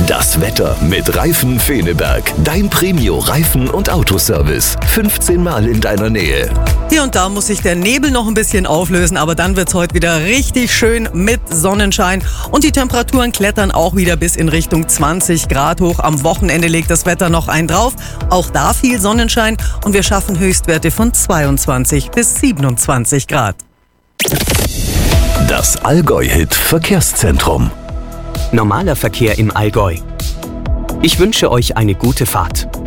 Das Wetter mit Reifen Feneberg. Dein Premio-Reifen- und Autoservice. 15 Mal in deiner Nähe. Hier und da muss sich der Nebel noch ein bisschen auflösen, aber dann wird's heute wieder richtig schön mit Sonnenschein. Und die Temperaturen klettern auch wieder bis in Richtung 20 Grad hoch. Am Wochenende legt das Wetter noch einen drauf. Auch da viel Sonnenschein und wir schaffen Höchstwerte von 22 bis 27 Grad. Das Allgäu-Hit Verkehrszentrum. Normaler Verkehr im Allgäu. Ich wünsche euch eine gute Fahrt.